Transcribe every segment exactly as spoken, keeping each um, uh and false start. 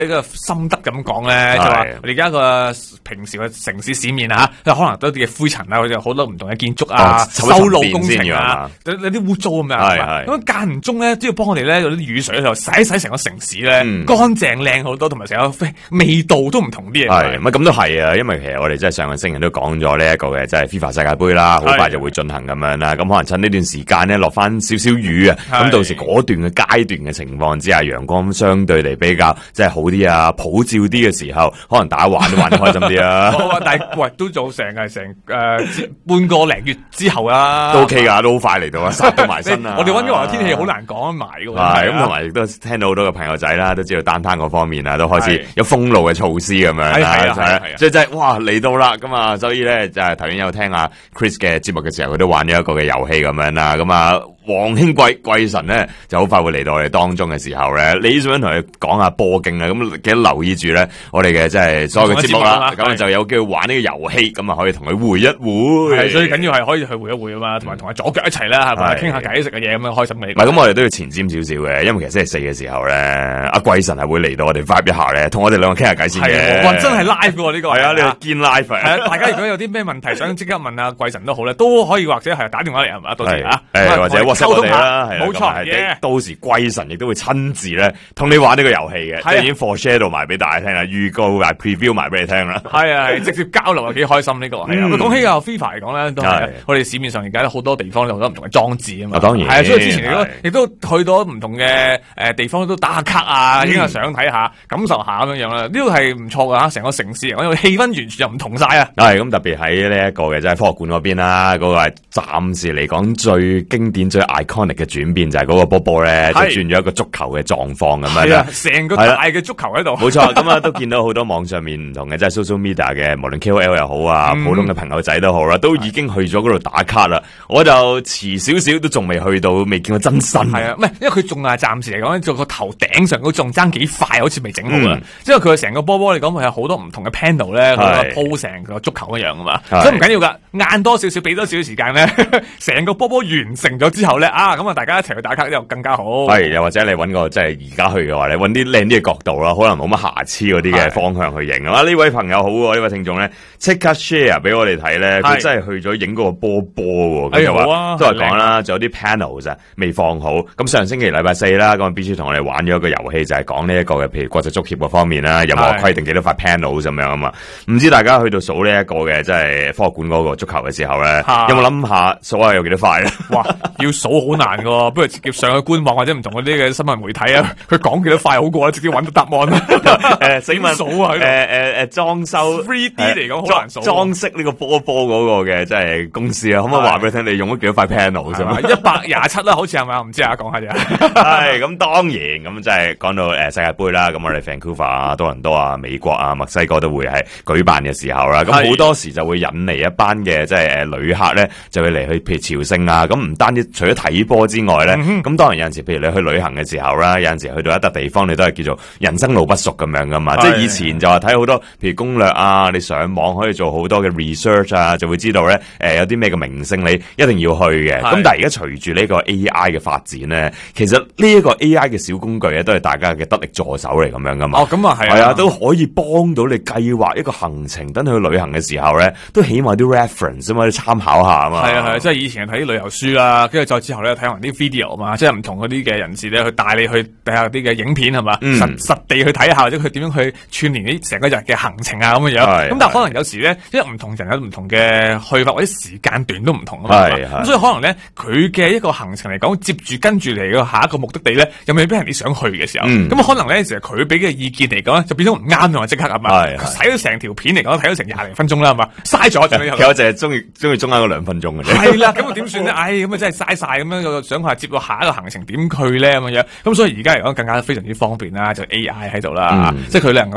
一個心得咁講咧，就話我哋而家個平時嘅城市市面啊，可能都啲嘅灰塵啊，佢哋好多唔同嘅建築啊、修路工程啊，有啲污糟咁樣。咁間唔中咧都要幫我哋咧有啲雨水喺度洗一洗成個城市咧，乾淨靚好多，同埋成個味道都唔同啲嘢。 係，咪咁都係啊？因為其實我哋真係上個星期都講咗呢一個嘅，即係 FIFA 世界盃啦，好快就會進行咁樣啦。咁可能趁呢段時間咧落翻少少雨啊，咁到時嗰段嘅階段嘅情況之下，陽光相對嚟比較即係好啲啊，普照啲嘅時候，可能大家玩都玩得開心啲啊。 但係喂，都做成係成誒半個零月之後啦， 都 OK 噶，都好快嚟到啊，殺到埋身啊！ 我哋溫哥華嘅天氣好難講埋㗎。 係咁，同埋亦都聽到好多嘅朋友仔啦，都知道單攤嗰方面啊，都開始有封路嘅措施咁樣。係啊係啊，即係即係哇嚟到啦咁啊！所以咧就係頭先有聽阿 Chris 嘅節目嘅時候，佢都玩咗一個嘅遊戲咁樣啦。咁啊，黃興貴貴神咧就好快會嚟到我哋當中嘅時候咧，你想同佢講下波經啦，咁記得留意住咧我哋嘅即係所有嘅節目啦。咁就有機會玩呢個遊戲，咁啊可以同佢回一回。 係最緊要係可以去回一回啊嘛，同埋同阿左腳一齊啦，係咪傾下偈食嘅嘢咁樣開心嘅。 唔係咁，我哋都要前瞻少少嘅，因為其實星期四嘅時候咧，阿貴神係會嚟到我哋 vibe 一下咧，同我哋兩個傾下偈先嘅。 哇，真係 live 喎呢個。 係啊，呢個堅 live。係啊，大家如果有啲咩問題想即刻問阿貴神都好咧，都可以或者係打電話嚟係嘛，到時啊， 誒或者 WhatsApp 我哋啦， 冇錯嘅。 到時貴神亦都會親自咧同你玩呢個遊戲嘅，即係已經 foreshadow 埋俾大家聽啦，預告埋 preview 埋俾你聽啦。 係啊，係直接交流啊，幾開心呢個係啊。講起個 FIFA 嚟講咧，都係我哋市面上而家好多地方有好多唔同嘅裝置啊嘛。 當然係啊，所以之前亦都亦都去到唔同嘅誒地方都打下卡啊，影下相睇下，感受下咁樣樣啦。呢個係唔錯噶吓，成個城市我氣氛完全又唔同晒啊。 係咁特別喺呢一個嘅即係科學館嗰邊啦，嗰個係暫時嚟講最經典、最 iconic 嘅轉變就係嗰個波波咧，就轉咗一個足球嘅狀況咁樣。係啊， 成個大嘅足球喺度。 冇錯，咁啊都見到好多網上面唔同嘅即係 social media 嘅，無論 K O L 又好啊，普通嘅朋友仔都好啦，都已經去咗嗰度打卡啦。我就遲少少都仲未去到，未見過真身。 係啊，唔係，因為佢仲係暫時嚟講，做個頭頂上都仲爭幾塊，好似未整好啊。即係佢成個波波嚟講，係有好多唔同嘅 panel 咧，佢鋪成個足球一樣啊嘛。所以唔緊要噶，晏多少少，俾多少少時間咧，成個波波完成咗之後咧，啊咁啊，大家一齊去打卡又更加好。係， 又或者你揾個即係而家去嘅話，你揾啲靚啲嘅角度啦，可能冇乜瑕疵嗰啲嘅方向去影啊。呢位朋友好喎，呢位聽眾咧即刻 share 俾我哋睇咧，佢真係去咗影嗰個波波喎。 哎好啊， 都係講啦，仲有啲 panels 啊未放好。咁上星期禮拜四啦，咁必須同我哋玩咗一個遊戲，就係講呢一個嘅，譬如國際足協嗰方面啦，有冇規定幾多塊 panels 咁樣啊嘛？唔知大家去到數呢一個嘅，即係科學館嗰個足球嘅時候咧，有冇諗下數下有幾多塊咧？ 哇，要數好難噶，不如直接上去官網或者唔同嗰啲嘅新聞媒體啊，佢講幾多塊好過啦，直接揾到答案啦。 誒，死問數啊， 誒誒誒，裝修 three D 嚟講好難數， 裝飾呢個波波嗰個嘅即係公司啊，可唔可以話俾你聽，你用咗幾多塊 panel 啫嘛？ 一百廿七啦，好似係咪？唔知啊，講下啫。 係咁，當然咁即係講到誒世界盃啦，咁我哋 Vancouver 啊、多倫多啊、美國啊、墨西哥都會係舉辦嘅時候啦。咁好多時就會引嚟一班嘅即係誒旅客咧，就會嚟去譬如朝聖啊。咁唔單止除咗睇波之外咧，咁、嗯、當然有陣時譬如你去旅行嘅時候啦，有陣時去到一笪地方，你都係叫做人生路不熟咁樣噶嘛。即係以前就話睇好多譬如攻略啊，你上網可以做好多嘅 research 啊，就會知道咧誒、呃、有啲咩嘅明星你一定要去嘅。咁但係而家隨住呢個 A I 嘅發展咧，其實呢一個 A I 嘅小工具咧，都係大家嘅得力助手嚟咁樣噶嘛。 哦，咁啊係， 係啊，都可以幫到你計劃一個行程，等你去旅行嘅時候咧，都起碼啲 reference 啊嘛，你參考下啊嘛。係啊係啊， 即係以前睇啲旅遊書啦，跟住再之後咧睇埋啲 video 啊嘛，即係唔同嗰啲嘅人士咧去帶你去睇下啲嘅影片係嘛、嗯，實實地去睇下或者佢點樣去串聯啲成個日嘅行程啊咁樣樣。咁但係可能有時咧，因為唔同人有唔同嘅去法或者時間段都唔同啊嘛。咁所以可能咧佢嘅一個行程嚟講，接住跟住嚟嘅下一個目的地咧，又未必係你想去嘅時候。咁、嗯、可能咧，其實佢俾嘅意見嚟講就變咗唔啱同埋即刻啊嘛。睇咗成條片嚟講，睇咗成廿零分鐘啦，係嘛，嘥咗。其實我淨係中意中意中間嗰兩分鐘嘅啫。 係啦，咁啊點算咧？唉，咁啊真係嘥晒咁樣，想話接到下一個行程點去咧咁樣。咁所以而家嚟講更加非常之方便啦，就 A I 喺度啦，嗯、即係佢能夠咧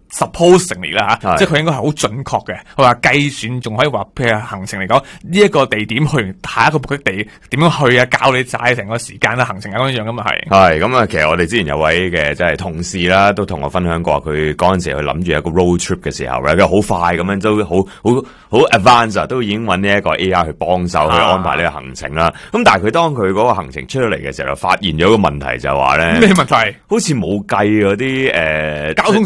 supposedly 啦吓，即係佢應該係好準確嘅。佢話計算仲可以話，譬如行程嚟講，呢一個地點去完下一個目的地點樣去啊，教你晒成個時間啊、行程啊咁樣樣咁啊係。 係咁啊，其實我哋之前有位嘅即係同事啦，都同我分享過，佢嗰陣時去諗住一個 road trip 嘅時候咧，佢好快咁樣都好好好 advance 啊，都已經揾呢一個 A I 去幫手去安排呢個行程啦。咁、啊、但係佢當佢嗰個行程出咗嚟嘅時候，就發現咗個問題就係話咧， 咩問題？ 好似冇計嗰啲誒交通。